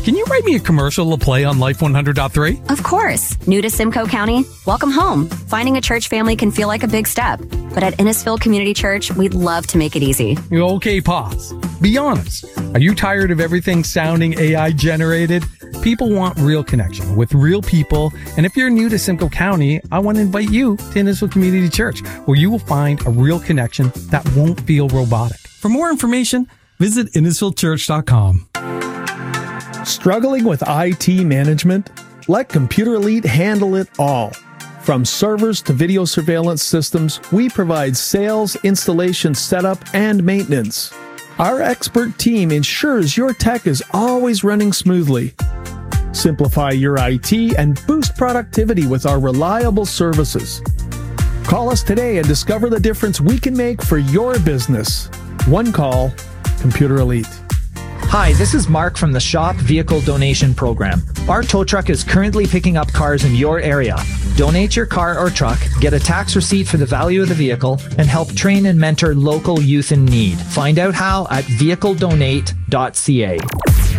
Can you write me a commercial to play on Life 100.3? Of course. New to Simcoe County? Welcome home. Finding a church family can feel like a big step, but at Innisfil Community Church, we'd love to make it easy. Okay, pause. Be honest. Are you tired of everything sounding AI generated? People want real connection with real people, and if you're new to Simcoe County, I want to invite you to Innisfil Community Church, where you will find a real connection that won't feel robotic. For more information, visit InnisfilChurch.com. Struggling with IT management? Let Computer Elite handle it all. From servers to video surveillance systems, we provide sales, installation, setup, and maintenance. Our expert team ensures your tech is always running smoothly. Simplify your IT and boost productivity with our reliable services. Call us today and discover the difference we can make for your business. One call, Computer Elite. Hi, this is Mark from the Shop Vehicle Donation Program. Our tow truck is currently picking up cars in your area. Donate your car or truck, get a tax receipt for the value of the vehicle, and help train and mentor local youth in need. Find out how at vehicledonate.ca.